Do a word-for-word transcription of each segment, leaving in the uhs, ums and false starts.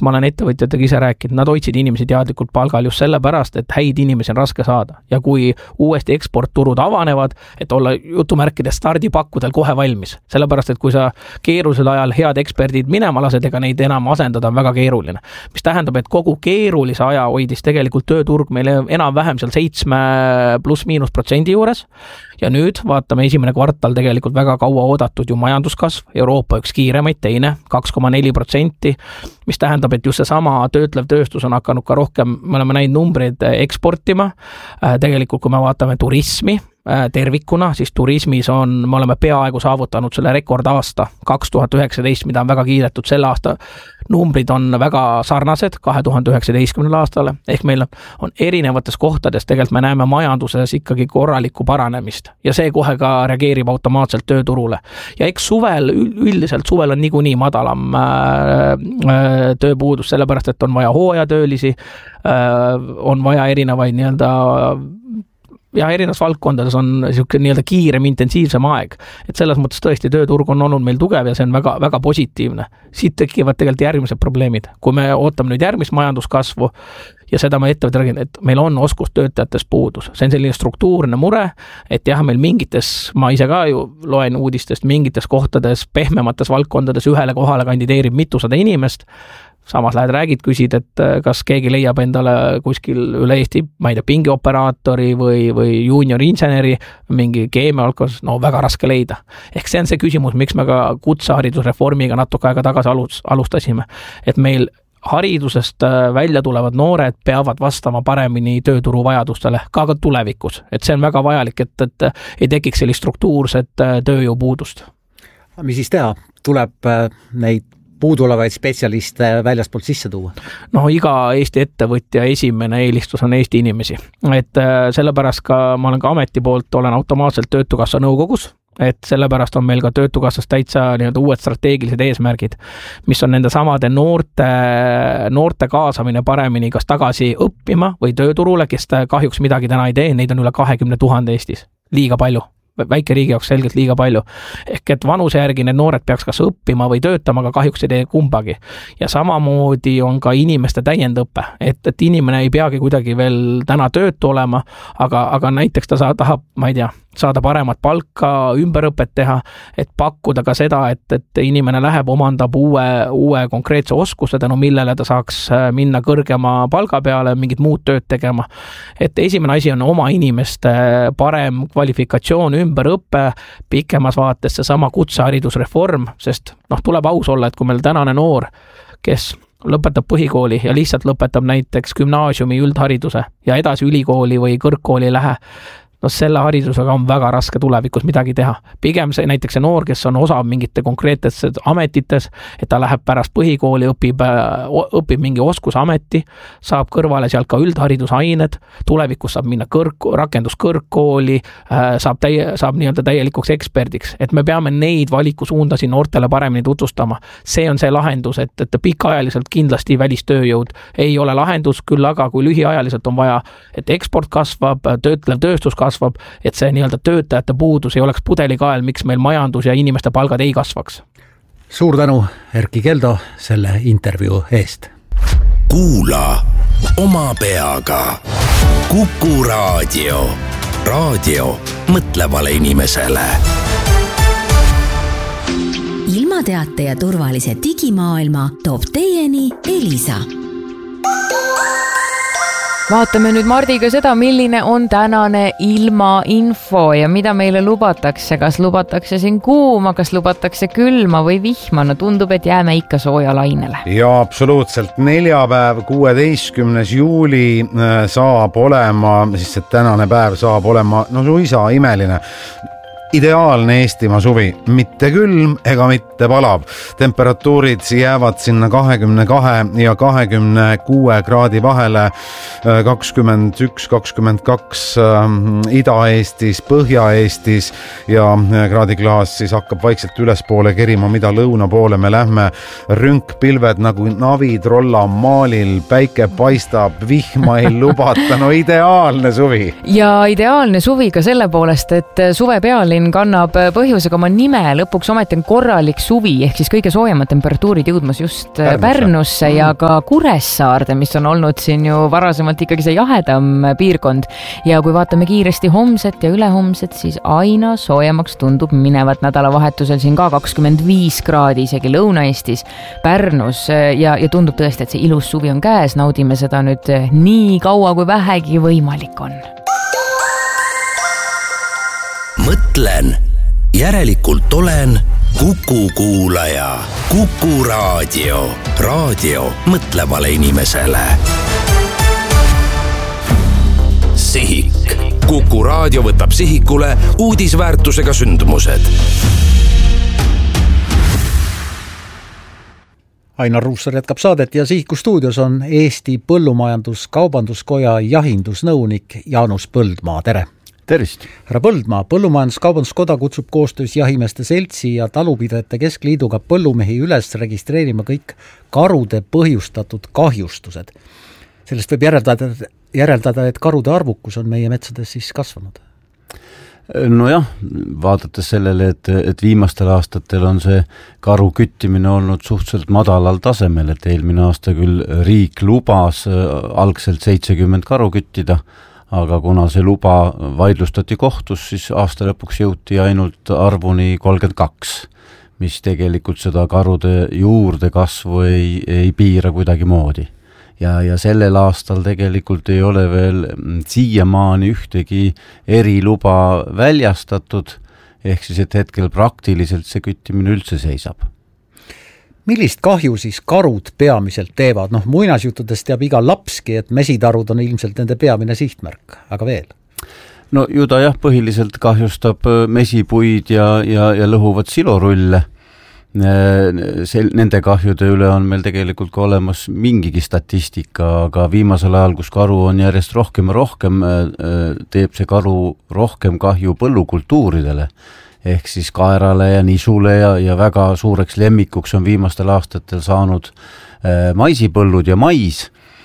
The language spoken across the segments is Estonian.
ma olen ettevõtjatega ise rääkinud, nad hoidsid inimesi teadlikult palgal just sellepärast, et häid inimesi on raske saada. Ja kui uuesti eksportturud avanevad, et olla jutumärkides stardipakkudel kohe valmis. Sellepärast, et kui sa keerulisel ajal head eksperdid minema lased, ega neid enam asendada on väga keeruline. Mis tähendab, et kogu keerulise aja hoidis tegelikult tööturg meile enam-vähem seal seitsme pluss miinus protsendi juures. Ja nüüd vaatame esimene kvartal tegelikult väga kaua oodatud ju majanduskasv, Euroopa üks kiiremaid, teine kaks koma neli protsenti, mis tähendab, et just see sama töötlev tööstus on hakanud ka rohkem, me oleme näinud numbreid eksportima, tegelikult kui me vaatame turismi tervikuna, siis turismis on, me oleme peaaegu saavutanud selle rekordaasta kaks tuhat üheksateist, mida on väga kiidetud selle aasta. Numbrid on väga sarnased kahe tuhande üheksateistkümnendal aastale, ehk meil on erinevates kohtades, tegelikult me näeme majanduses ikkagi korralikku paranemist ja see kohe ka reageerib automaatselt tööturule. Ja eks suvel, üldiselt suvel on niikuinii madalam äh, tööpuudus, sellepärast, et on vaja hooajatöölisi, äh, on vaja erinevaid nii-öelda ja erinevates valdkondades on niisugune nii-öelda kiirem, intensiivsem aeg. Et selles mõttes tõesti tööturg on olnud meil tugev ja see on väga, väga positiivne. Siit tekivad tegelikult järgmised probleemid. Kui me ootame nüüd järgmist majanduskasvu ja seda ma ettevõtte räägin, et meil on oskustöötajates puudus. See on selline struktuurne mure, et jah, meil mingites, ma ise ka ju loen uudistest, mingites kohtades, pehmemates valdkondades ühele kohale kandideerib mitusada inimest. Samas lähed räägid, küsid, et kas keegi leiab endale kuskil üle Eesti, ma ei tea, pingioperaatori või, või junior inseneri, mingi keemialkos, no väga raske leida. Ehk see on see küsimus, miks me ka kutseharidusreformiga natuke aega tagasi alustasime. Et meil haridusest välja tulevad noored peavad vastama paremini tööturu vajadustele, ka ka tulevikus. Et see on väga vajalik, et, et ei tekiks sellist struktuurset tööjõupuudust. Mis siis teha? Tuleb neid puudulevaid spetsialiste väljaspoolt sisse tuua? No iga Eesti ettevõtja esimene eelistus on Eesti inimesi. Et sellepärast ka ma olen ka ameti poolt, olen automaatselt Töötukassa nõukogus, et sellepärast on meil ka Töötukassas täitsa nii-öelda uued strateegilised eesmärgid, mis on nende samade noorte, noorte kaasamine paremini kas tagasi õppima või tööturule, kes kahjuks midagi täna ei tee, neid on üle kahekümne tuhande Eestis, liiga palju. Väike riigi jaoks selgelt liiga palju. Ehk et vanuse järgi need noored peaks kas õppima või töötama, aga kahjuks ei tee kumbagi. Ja samamoodi on ka inimeste täiendõppe, et, et inimene ei peagi kuidagi veel täna töötu olema, aga, aga näiteks ta saa, tahab, ma ei tea, saada paremat palka, ümberõpet teha, et pakkuda ka seda, et, et inimene läheb, omandab uue, uue konkreetse oskuse, tänu millele ta saaks minna kõrgema palga peale, mingit muud tööd tegema. Et esimene asi on oma inimeste parem kvalifikatsioon, ümberõppe, pikemas vaates see sama kutseharidusreform, sest noh, tuleb aus olla, et kui meil tänane noor, kes lõpetab põhikooli ja lihtsalt lõpetab näiteks gümnaasiumi üldhariduse ja edasi ülikooli või kõrgkooli ei lähe, no selle haridusega on väga raske tulevikus midagi teha. Pigem see näiteks see noor, kes on osa mingite konkreetses ametites, et ta läheb pärast põhikooli, õpib, õpib mingi oskusameti, saab kõrvale sealt ka üldharidusained, tulevikus saab minna kõrg, rakenduskõrgkooli, saab, täie, saab nii-öelda täielikuks eksperdiks, et me peame neid valikusuundasi noortele paremini tutvustama. See on see lahendus, et, et pikaajaliselt kindlasti välistööjõud ei ole lahendus, küll aga kui lühiajaliselt on vaja, et eksport kasvab, töötlev tööstus kasvab, et see nii-öelda töötajate puudus ei oleks pudelikael, miks meil majandus ja inimeste palgad ei kasvaks. Suur tänu, Erki Keldo, selle intervjuu eest. Kuula oma peaga. Kuku raadio. Raadio mõtlevale inimesele. Ilmateate ja turvalise digimaailma toob teieni Elisa. Vaatame nüüd Mardiga seda, milline on tänane ilmainfo ja mida meile lubatakse. Kas lubatakse siin kuuma, kas lubatakse külma või vihma? No tundub, et jääme ikka sooja lainele. Ja absoluutselt. Neljapäev, kuueteistkümnes juuli saab olema, siis see tänane päev saab olema, no suisa imeline. Ideaalne Eestimaa suvi, mitte külm ega mitte palav. Temperatuurid jäävad sinna kahekümne kahe ja kahekümne kuue kraadi vahele, kakskümmend üks kakskümmend kaks Ida-Eestis, Põhja-Eestis ja kraadiklaas siis hakkab vaikselt ülespoole kerima, mida lõuna poole me lähme. Rünkpilved nagu navitrolla maalil, päike paistab, vihma ei lubata, no ideaalne suvi. Ja ideaalne suvi ka selle poolest, et suve pealinn siin kannab põhjusega oma nime, lõpuks ometi on korralik suvi, ehk siis kõige soojemad temperatuurid jõudmas just Pärnusse, Pärnusse mm. ja ka Kuressaarde, mis on olnud siin ju varasemalt ikkagi see jahedam piirkond. Ja kui vaatame kiiresti homset ja ülehomset, siis aina soojemaks tundub minevat nädalavahetusel siin ka kakskümmend viis kraadi isegi Lõuna-Eestis, Pärnus ja, ja tundub tõesti, et see ilus suvi on käes, naudime seda nüüd nii kaua, kui vähegi võimalik on. Mõtlen, järelikult olen Kuku kuulaja. Kuku raadio. Raadio mõtlevale inimesele. Sihik. Kuku raadio võtab sihikule uudisväärtusega sündmused. Ainar Ruussaar jätkab saadet ja Sihiku stuudios on Eesti Põllumajandus-Kaubanduskoja jahindusnõunik Jaanus Põldmaa. Tere! Tervist! Härra Põldmaa, Põllumajandus-Kaubanduskoda kutsub koostöös Jahimeeste Seltsi ja Talupidajate Keskliiduga põllumehi üles registreerima kõik karude põhjustatud kahjustused. Sellest võib järeldada, järeldada, et karude arvukus on meie metsades siis kasvanud. Nojah, vaadates sellele, et, et viimastel aastatel on see karu küttimine olnud suhteliselt madalal tasemel, et eelmine aasta küll riik lubas algselt seitsekümmend karu küttida, aga kuna see luba vaidlustati kohtus, siis aasta lõpuks jõuti ainult arvuni kolmkümmend kaks, mis tegelikult seda karude juurde kasvu ei, ei piira kuidagi moodi. Ja, ja sellel aastal tegelikult ei ole veel siiamaani ühtegi eriluba väljastatud, ehk siis, et hetkel praktiliselt see küttimine üldse seisab. Millist kahju siis karud peamiselt teevad? Noh, muinasjuttudest teab iga lapski, et mesitarud on ilmselt nende peamine sihtmärk, aga veel? No ju ta jah, põhiliselt kahjustab mesipuid ja, ja, ja lõhuvad silorulle. Sel, nende kahjude üle on meil tegelikult ka olemas mingigi statistika, aga viimasel ajal, kus karu on järjest rohkem ja rohkem, teeb see karu rohkem kahju põllukultuuridele, ehk siis kaerale ja nisule ja, ja väga suureks lemmikuks on viimastel aastatel saanud maisipõllud ja mais.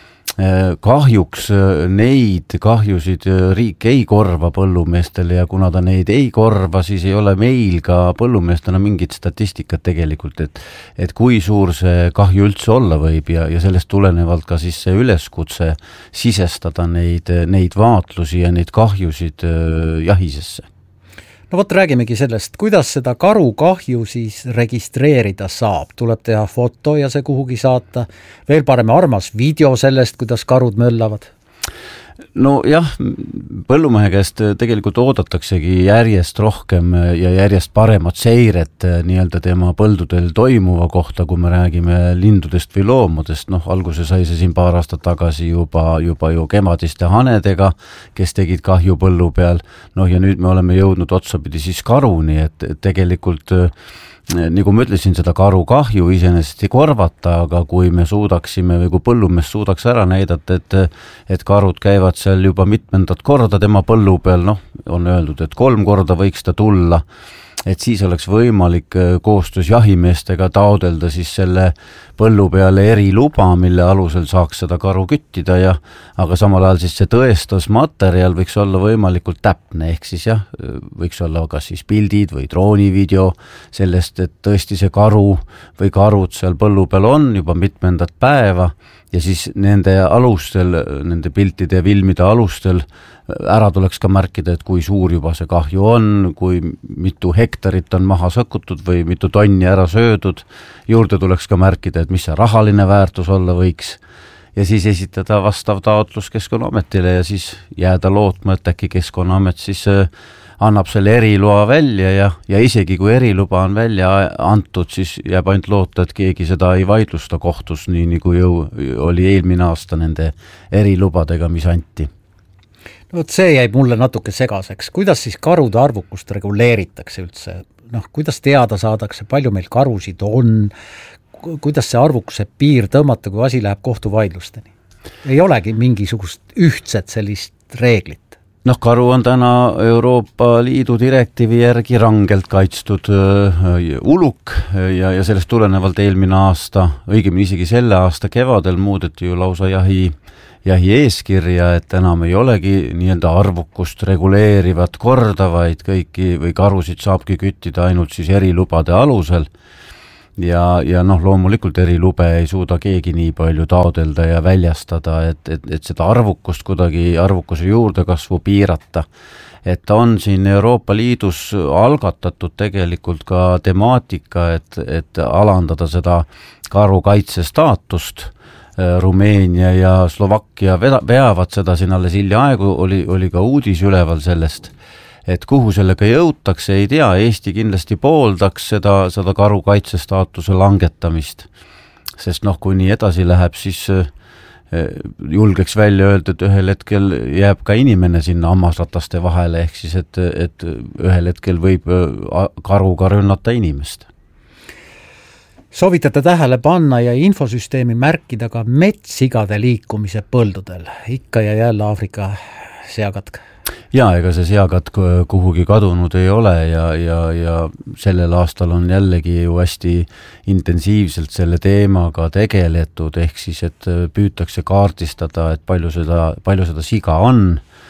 Kahjuks neid kahjusid riik ei korva põllumeestele ja kuna ta neid ei korva, siis ei ole meil ka põllumeestena mingit statistikat tegelikult, et, et kui suur see kahju üldse olla võib ja, ja sellest tulenevalt ka siis see üleskutse sisestada neid, neid vaatlusi ja neid kahjusid jahisesse. No vot, räägimegi sellest, kuidas seda karu kahju siis registreerida saab. Tuleb teha foto ja see kuhugi saata. Veel parem armas video sellest, kuidas karud möllavad. No jah, põllumehe käest tegelikult oodataksegi järjest rohkem ja järjest paremat seiret nii-öelda tema põldudel toimuva kohta, kui me räägime lindudest või loomudest. Noh, alguse sai see siin paar aastat tagasi juba, juba ju kemadiste hanedega, kes tegid kahju põllu peal. Noh, ja nüüd me oleme jõudnud otsapidi siis karuni, et tegelikult nagu ma ütlesin, seda karu kahju iseenesest ei korvata, aga kui me suudaksime või kui põllumees suudaks ära näidata, et, et karud käivad seal juba mitmendat korda tema põllu peal, noh, on öeldud, et kolm korda võiks ta tulla, et siis oleks võimalik koostöös jahimeestega taodelda siis selle põllu peale eriluba, mille alusel saaks seda karu küttida ja aga samal ajal siis see tõestusmaterjal võiks olla võimalikult täpne, ehk siis jah, võiks olla kas siis pildid või droonivideo sellest, et tõesti see karu või karud seal põllu peal on juba mitmendat päeva ja siis nende alustel, nende piltide ja filmide alustel ära tuleks ka märkida, et kui suur juba see kahju on, kui mitu hektarit on maha sõkutud või mitu tonni ära söödud, juurde tuleks ka märkida, et mis see rahaline väärtus olla võiks ja siis esitada vastav taotlus Keskkonnaametile ja siis jääda lootma, et äkki Keskkonnaamet siis annab selle eriloa välja ja, ja isegi kui eriluba on välja antud, siis jääb ainult loota, et keegi seda ei vaidlusta kohtus, nii nagu jõu oli eelmine aasta nende erilubadega, mis anti. No see jäi mulle natuke segaseks. Kuidas siis karude arvukust reguleeritakse üldse? Noh, kuidas teada saadakse, palju meil karusid on, kuidas see arvukuse piir tõmmata, kui asi läheb kohtuvaidlusteni? Ei olegi mingisugust ühtset sellist reeglit. noh, karu on täna Euroopa Liidu direktiivi järgi rangelt kaitstud äh, uluk ja, ja sellest tulenevalt eelmine aasta, õigemini isegi selle aasta kevadel muudeti ju lausa jahi jahi eeskirja, et enam ei olegi nii-öelda arvukust reguleerivat korda, vaid kõiki või karusid saabki küttida ainult siis erilubade alusel. Ja, ja noh, loomulikult erilube ei suuda keegi nii palju taodelda ja väljastada, et, et, et seda arvukust kuidagi arvukuse juurdekasvu piirata. Et on siin Euroopa Liidus algatatud tegelikult ka temaatika, et, et alandada seda karukaitse staatust. Rumeenia ja Slovakkia veavad seda siin alles hiljaaegu, oli, oli ka uudis üleval sellest, et kuhu sellega jõutakse, ei tea, Eesti kindlasti pooldaks seda, seda karukaitse staatuse langetamist, sest noh, kui nii edasi läheb, siis julgeks välja öelda, et ühel hetkel jääb ka inimene sinna hammasrataste vahele, ehk siis, et, et ühel hetkel võib karu ka rünnata inimest. Soovitate tähele panna ja infosüsteemi märkida ka metssigade liikumise põldudel, ikka ja jälle Aafrika seakatk. Ja, ega see seakatk kuhugi kadunud ei ole ja, ja, ja sellel aastal on jällegi ju hästi intensiivselt selle teemaga tegeletud, ehk siis, et püütakse kaardistada, et palju seda, palju seda siga on,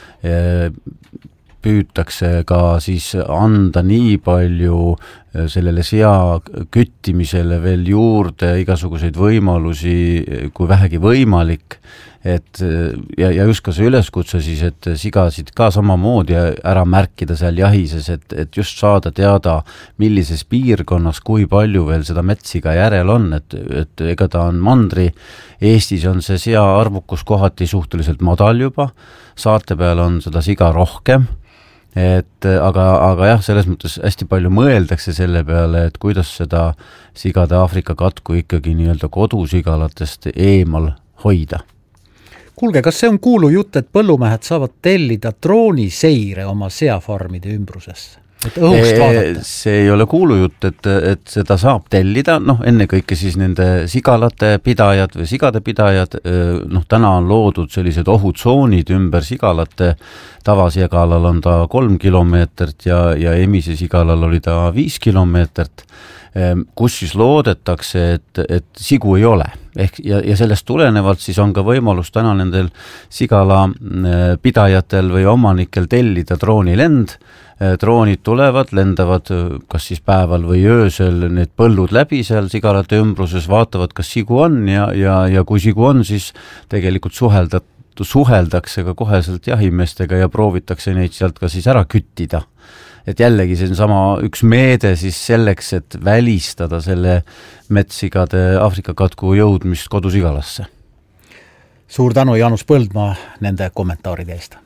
püütakse ka siis anda nii palju sellele sea küttimisele veel juurde igasuguseid võimalusi, kui vähegi võimalik, et ja, ja just ka see üleskutse siis, et sigasid ka samamoodi ära märkida seal jahises, et, et just saada teada, millises piirkonnas, kui palju veel seda metssiga järel on, et, et ega ta on mandri, Eestis on see sea arvukus kohati suhteliselt madal juba, saarte peal on seda siga rohkem, et aga, aga jah, selles mõttes hästi palju mõeldakse selle peale, et kuidas seda sigade Aafrika katku ikkagi nii-öelda kodusigalatest eemal hoida. Kuulge, kas see on kuulu jutt, et põllumehed saavad tellida drooniseire oma seafarmide ümbrusesse? Et õhust vaadata? See ei ole kuulu jutt, et, et seda saab tellida, noh ennekõike siis nende sigalate pidajad või sigade pidajad, noh täna on loodud sellised ohutsoonid ümber sigalate, tavasigalal on ta kolm kilomeetrit ja, ja emise sigalal oli ta viis kilomeetrit, kus siis loodetakse, et, et sigu ei ole. Ehk, ja, ja sellest tulenevalt siis on ka võimalus täna nendel sigala pidajatel või omanikel tellida droonilend. Droonid tulevad, lendavad kas siis päeval või öösel need põllud läbi seal sigalate ümbruses, vaatavad, kas sigu on ja, ja, ja kui sigu on, siis tegelikult suhelda, suheldakse ka koheselt jahimeestega ja proovitakse neid sealt ka siis ära küttida. Et jällegi see on sama üks meede siis selleks, et välistada selle metssigade Aafrika katku jõudmist kodusigalasse. Suur tänu, Jaanus Põldmaa, nende kommentaaride eest.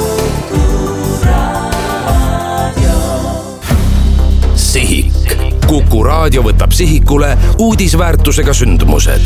Sihik. Kuku raadio võtab sihikule uudisväärtusega sündmused.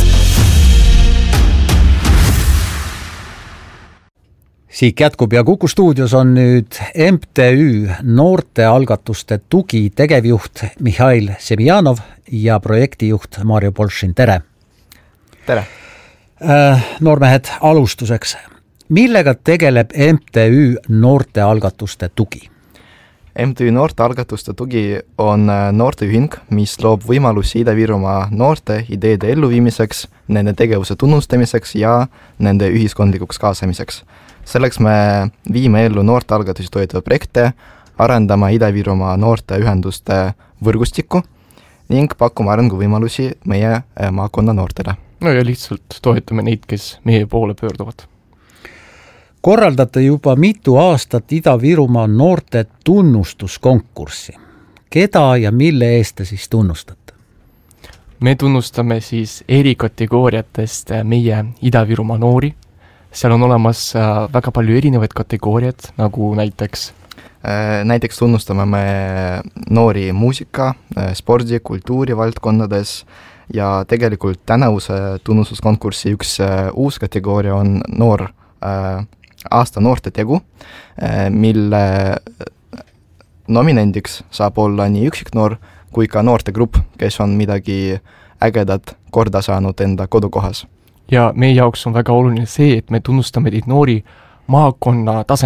Siik jätkub ja Kuku stuudios on nüüd M T Ü noortealgatuste tugi tegevjuht Mihhail Semjanov ja projektijuht Mario Polšin. Tere! Tere! Noormehed, alustuseks. Millega tegeleb M T Ü noortealgatuste tugi? M T Ü noortealgatuste tugi on noorteühing, mis loob võimalusi Ida-Virumaa noorte ideede elluviimiseks, nende tegevuse tunnustamiseks ja nende ühiskondlikuks kaasamiseks. Selleks me viime ellu noortealgatusi toetavad projekte, arendama Ida-Virumaa noorteühenduste võrgustikku ning pakkuma arenguvõimalusi meie maakonna noortele. No ja lihtsalt toetame neid, kes meie poole pöörduvad. Korraldate juba mitu aastat Ida-Virumaa noorte tunnustuskonkurssi. Keda ja mille eest te siis tunnustate? Me tunnustame siis eri kategooriatest meie Ida-Virumaa noori. Seal on olemas väga palju erinevaid kategooriad, nagu näiteks näiteks tunnustame me noori muusika, spordi, kultuuri valdkondades ja tegelikult tänavuse tunnustuskonkurssi üks uus kategooria on noor aasta noorte tegu, mille nominendiks saab olla nii üksiknoor kui ka noortegrupp, kes on midagi ägedat korda saanud enda kodukohas. Ja meie jaoks on väga oluline see, et me tunnustame neid noori maakonna tasemel,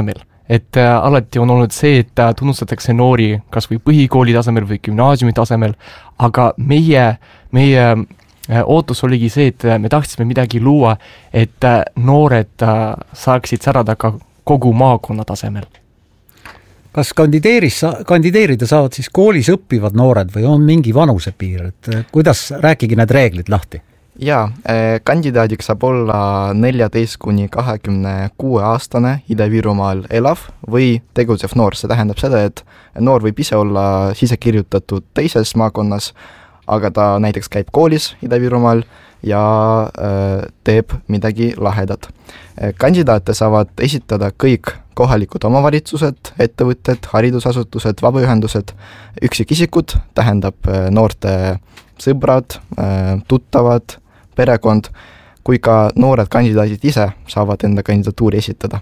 et äh, alati on olnud see, et äh, tunnustatakse noori kas või põhikooli tasemel või gümnaasiumi tasemel, aga meie, meie äh, ootus oligi see, et äh, me tahtsime midagi luua, et äh, noored äh, saaksid särada ka kogu maakonna tasemel. Kas kandideeris, kandideerida saavad siis koolis õppivad noored või on mingi vanusepiir, et kuidas, rääkige need reeglid lahti? Jaa, kandidaadiks saab olla neljateist kuni kahekümne kuue aastane Ida-Virumaal elav või tegutsev noor. See tähendab seda, et noor võib ise olla sisse kirjutatud teises maakonnas, aga ta näiteks käib koolis Ida-Virumaal ja teeb midagi lahedat. Kandidaate saavad esitada kõik kohalikud omavalitsused, ettevõtted, haridusasutused, vabaühendused, üksikisikud, tähendab noorte sõbrad, tuttavad, perekond, kui ka noored kandidaadid ise saavad enda kandidatuuri esitada.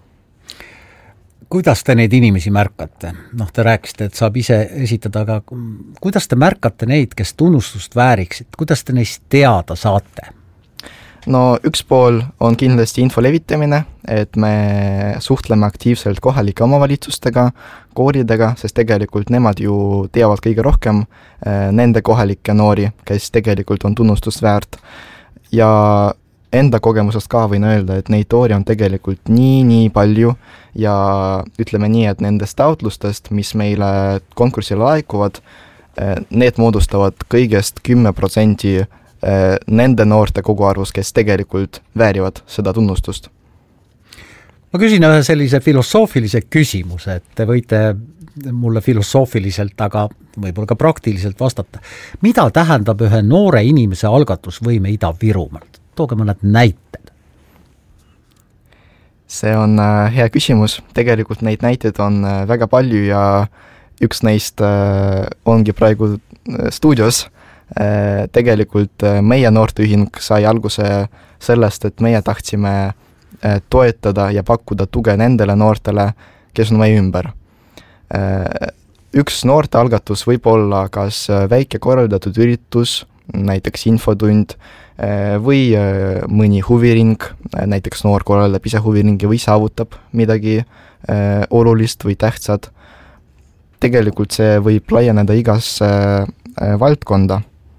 Kuidas te neid inimesi märkate? Noh, te rääkisite, et saab ise esitada, aga kuidas te märkate neid, kes tunnustust vääriksid? Kuidas te neist teada saate? No üks pool on kindlasti info levitamine, et me suhtleme aktiivselt kohalike omavalitsustega, kooridega, sest tegelikult nemad ju teavad kõige rohkem nende kohalikke noori, kes tegelikult on tunnustust väärt. Ja enda kogemusest ka võin öelda, et neid noori on tegelikult nii, nii palju ja ütleme nii, et nendest taotlustest, mis meile konkursile laekuvad, need moodustavad kõigest kümme protsenti nende noorte koguarvus, kes tegelikult väärivad seda tunnustust. Ma küsin ühe sellise filosoofilise küsimuse, et te võite mulle filosoofiliselt, aga võib-olla ka praktiliselt vastata. Mida tähendab ühe noore inimese algatusvõime Ida-Virumaalt? Tooge mõned näited. See on hea küsimus. Tegelikult neid näiteid on väga palju ja üks neist ongi praegu stuudios. Tegelikult meie noorteühing sai alguse sellest, et meie tahtsime toetada ja pakkuda tuge nendele noortele, kes on meie ümber. Üks noorte algatus võib olla kas väike korraldatud üritus, näiteks infotund või mõni huviring, näiteks noor korraldab ise huviringi või saavutab midagi olulist või tähtsad. Tegelikult see võib laieneda igas valdkonda.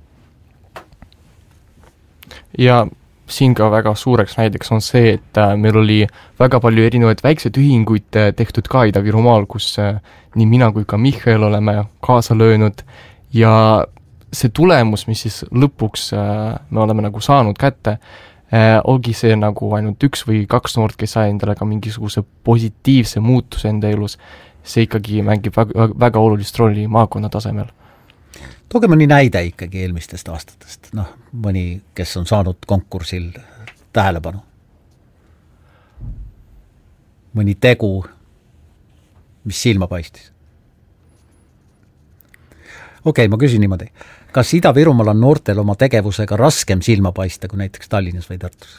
Ja siin ka väga suureks näiteks on see, et meil oli väga palju erinevaid väikseid ühinguid tehtud ka Ida-Virumaal, kus nii mina kui ka Mihhail oleme kaasa löönud ja see tulemus, mis siis lõpuks me oleme nagu saanud kätte, olgi see nagu ainult üks või kaks noort, kes sai endale ka mingisuguse positiivse muutuse enda elus. See ikkagi mängib väga, väga olulist rolli maakonna tasemel. Tooge mõni näide ikkagi eelmistest aastatest, noh, mõni, kes on saanud konkursil tähelepanu. Mõni tegu, mis silma paistis. Okei, okay, ma küsin niimoodi. Kas Ida-Virumaal on noortel oma tegevusega raskem silma paista kui näiteks Tallinnas või Tartus?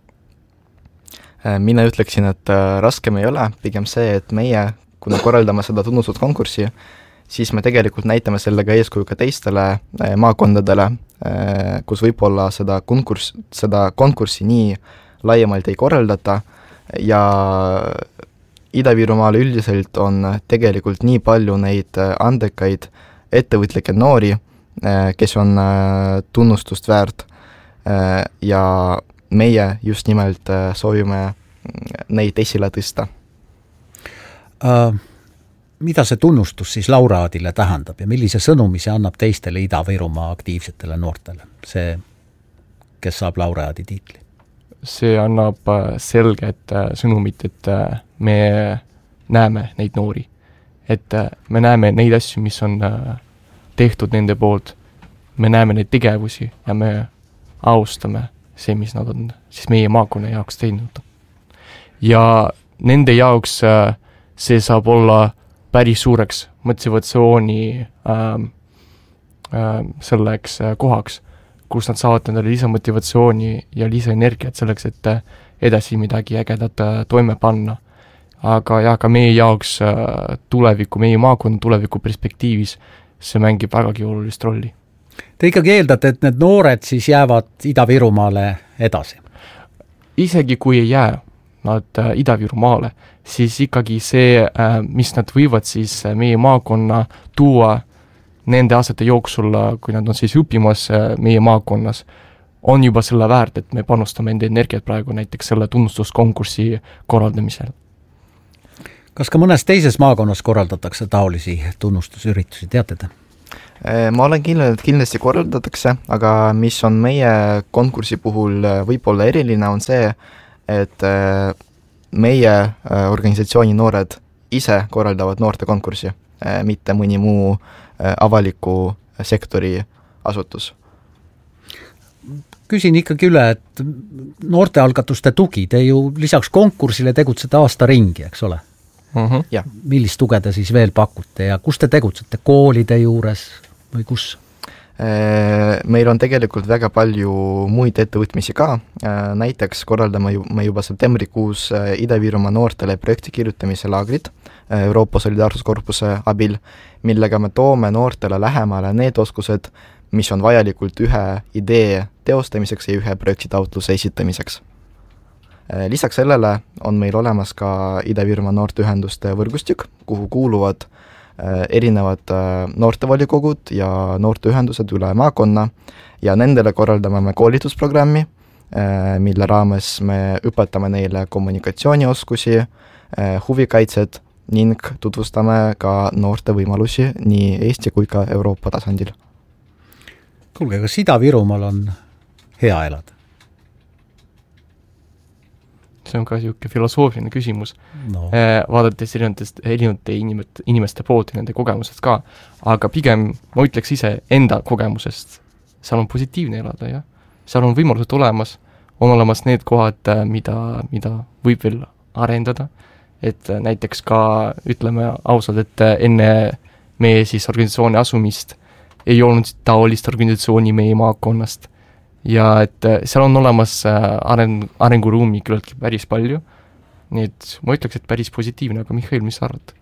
Mina ütleksin, et raskem ei ole, pigem see, et meie, kuna korraldame seda tunnustud konkurssi, siis me tegelikult näitame sellega eeskuju ka teistele maakondadele, kus võib-olla seda, konkurs, seda konkurssi nii laiemalt ei korraldata ja Ida-Virumaal üldiselt on tegelikult nii palju neid andekaid ettevõtlikke noori, kes on tunnustust väärt ja meie just nimelt soovime neid esile tõsta. Uh... Mida see tunnustus siis laureaadile tähendab ja millise sõnumi see annab teistele Ida-Virumaa aktiivsetele noortele, see, kes saab laureaadi tiitli? See annab selget sõnumit, et me näeme neid noori. Et me näeme neid asju, mis on tehtud nende poolt, me näeme neid tegevusi ja me austame see, mis nad on siis meie maakonna jaoks teinud. Ja nende jaoks see saab olla päris suureks motivatsiooni ähm, ähm, selleks kohaks, kus nad saavad endale lisamotivatsiooni ja lisaenergiat selleks, et edasi midagi ägedat toime panna. Aga jah, ka meie jaoks tuleviku, meie maakonna tuleviku perspektiivis see mängib vägagi olulist rolli. Te ikkagi eeldate, et need noored siis jäävad Ida-Virumaale edasi? Isegi kui ei jää, nad äh, Ida-Virumaale, siis ikkagi see äh,, mis nad võivad siis meie maakonna tuua nende aastate jooksul, kui nad on siis õppimas äh, meie maakonnas, on juba selle väärt, et me panustame enda energiat praegu näiteks selle tunnustuskonkursi korraldamisel. Kas ka mõnes teises maakonnas korraldatakse taolisi tunnustusüritusi, teate te? Ma olen kindel, et kindlasti korraldatakse, aga mis on meie konkursi puhul võib-olla eriline, on see, et meie organisatsiooni noored ise korraldavad noorte konkursi, mitte mõni muu avaliku sektori asutus. Küsin ikkagi üle, et noortealgatuste tugi, te ju lisaks konkursile tegutsete aasta ringi, eks ole? Uh-huh. Ja. Millist tuge te siis veel pakute ja kus te tegutsete, koolide juures või kus? Meil on tegelikult väga palju muid ettevõtmisi ka, näiteks korraldame me juba septembrikuus Ida-Virumaa noortele projekti kirjutamise laagrid Euroopa Solidaarsuskorpuse abil, millega me toome noortele lähemale need oskused, mis on vajalikult ühe idee teostamiseks ja ühe projektitaotluse esitamiseks. Lisaks sellele on meil olemas ka Ida-Virumaa noorteühenduste võrgustik, kuhu kuuluvad erinevad noortevolikogud ja noorteühendused üle maakonna ja nendele korraldame me koolitusprogrammi, mille raames me õpetame neile kommunikatsioonioskusi, huvikaitset ning tutvustame ka noorte võimalusi nii Eesti kui ka Euroopa tasandil. Kuulge, kas Ida-Virumaal on hea elada? See on ka siuke filosoofiline küsimus, no. Vaadates erinevate, erinevate inimeste, inimeste poolt ja nende kogemusest ka, aga pigem ma ütleks ise enda kogemusest, seal on positiivne elada, jah. Seal on võimalused olemas, on olemas need kohad, mida, mida võib veel arendada, et näiteks ka ütleme ausalt, et enne meie siis organisatsiooni asumist ei olnud taolist organisatsiooni meie maakonnast, ja et seal on olemas areng, arenguruumi küllalt päris palju, nii et ma ütleks, et päris positiivne, aga Mihhail, mis sa arvad?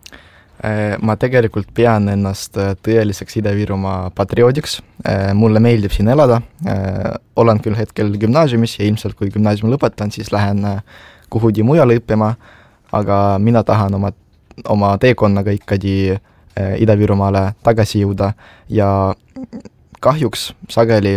Ma tegelikult pean ennast tõeliseks Ida-Virumaa patrioodiks, mulle meeldib siin elada, olen küll hetkel gümnaasiumis ja ilmselt kui gümnaasiumi lõpetan, siis lähen kuhugi mujale õppima, aga mina tahan oma, oma teekonnaga ikkagi Ida-Virumaale tagasi jõuda ja kahjuks sageli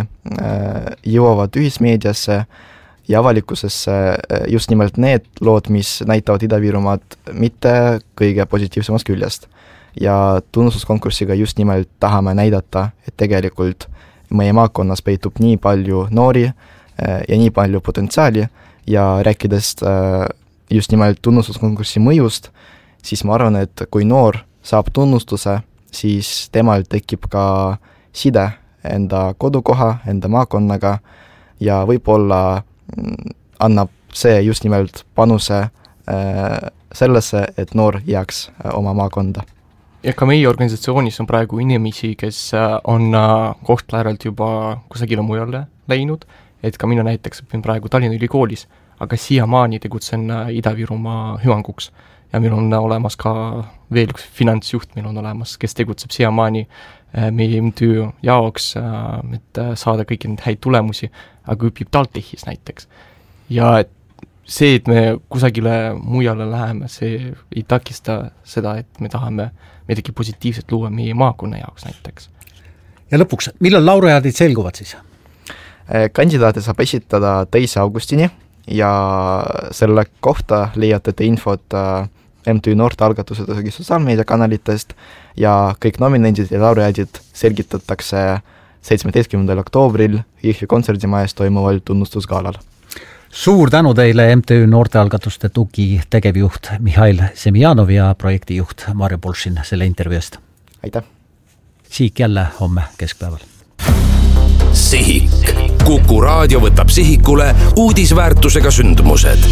jõuavad ühismeediasse ja avalikkusesse just nimelt need lood, mis näitavad Ida-Virumaad mitte kõige positiivsemast küljest. Ja tunnustuskonkursiga just nimelt tahame näidata, et tegelikult meie maakonnas peitub nii palju noori ja nii palju potentsiaali ja rääkides just nimelt tunnustuskonkursi mõjust, siis ma arvan, et kui noor saab tunnustuse, siis temal tekib ka side enda kodukoha, enda maakonnaga ja võib-olla annab see just nimelt panuse sellesse, et noor jääks oma maakonda. Ja ka meie organisatsioonis on praegu inimesi, kes on Kohtla-Järvelt juba kusagile mujale läinud, et ka mina näiteks õpin praegu Tallinna Ülikoolis, aga siiamaani tegutsen Ida-Virumaa hüvanguks ja meil on olemas ka veel üks finantsjuht, meil on olemas, kes tegutseb siiamaani meie M T Ü jaoks, et saada kõiki neid häid tulemusi, aga õpib TalTechis näiteks. Ja see, et me kusagile mujale läheme, see ei takista seda, et me tahame midagi positiivset luua meie maakonna jaoks näiteks. Ja lõpuks, millal laureaadid selguvad siis? Kandidaate saab esitada teise augustini ja selle kohta leiate te infot M T Ü noortealgatuse sotsiaalmeediakanalitest ja kõik nominendid ja laureaadid selgitatakse seitsmeteistkümnendal oktoobril Jõhvi kontserdimajas toimuval tunnustusgaalal. Suur tänu teile M T Ü noortealgatuste tugi tegevjuht Mihhail Semjanov ja projektijuht Marju Polšin selle intervjuust. Aitäh! Sihik jälle homme keskpäeval. Sihik. Kuku raadio võtab sihikule uudisväärtusega sündmused.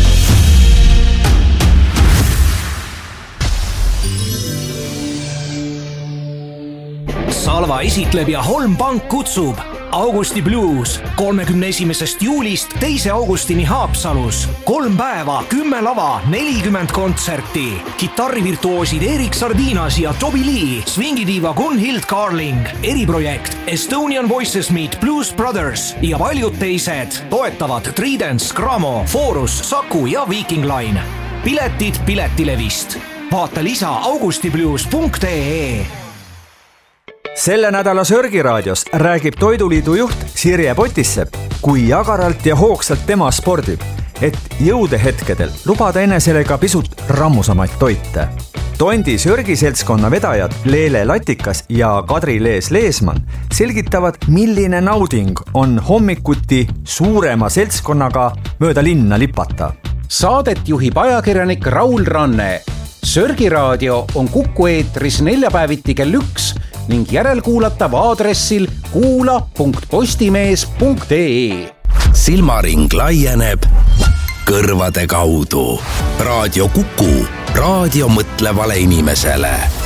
Salva esitleb ja Holm Pank kutsub Augusti Blues kolmekümne esimesest juulist teise augustini Haapsalus. kolm päeva, kümme lava, nelikümmend kontserti. Kitarrivirtuoosid Erik Sardinas ja Toby Lee, swingidiiva Gunhild Carling, eriprojekt Estonian Voices Meet Blues Brothers ja paljud teised. Toetavad Tridents, Gramo, Forus, Saku ja Viking Line. Piletid Piletilevist. Vaata lisa augustiblues punkt ee. Selle nädala Sörgiraadios räägib Toiduliidu juht Sirje Potissepp, kui jagaralt ja hoogsalt tema spordib, et jõudehetkedel lubada enesele ka pisut rammusamaid toite. Tondi Sörgiseltskonna vedajad Leele Latikas ja Kadri Lees-Leesmann selgitavad, milline nauding on hommikuti suurema seltskonnaga mööda linna lipata. Saadet juhib ajakirjanik Raul Ranne. Sörgiraadio on Kuku eetris neljapäeviti kell üks ning järelkuulatav aadressil kuula punkt postimees punkt ee. Silmaring laieneb kõrvade kaudu. Raadio Kuku, raadio mõtlevale inimesele.